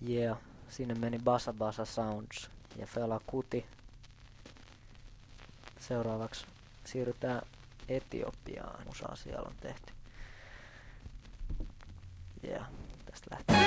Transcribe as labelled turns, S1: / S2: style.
S1: Yeah, sinne meni Basa Basa Sounds ja Fela Kuti. Seuraavaksi siirrytään Etiopiaan. Musaa siellä on tehty. Yeah, tästä lähtee.